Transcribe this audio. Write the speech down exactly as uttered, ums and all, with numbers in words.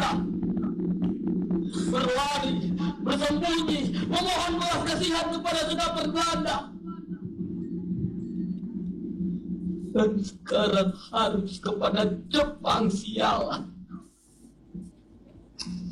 kita. Berlari, bersembunyi, memohon belas kasihan kepada senapan Belanda. Dan sekarang harus kepada Jepang, sialan.